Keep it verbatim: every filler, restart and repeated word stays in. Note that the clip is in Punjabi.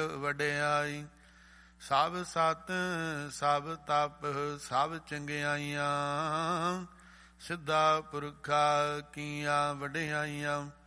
ਵਡਿਆਈ। ਸਭ ਸਤ ਸਭ ਤਪ ਸਭ ਚੰਗਿਆਈਆਂ, ਸਿੱਧਾ ਪੁਰਖਾ ਕੀਆਂ ਵਡਿਆਈਆਂ।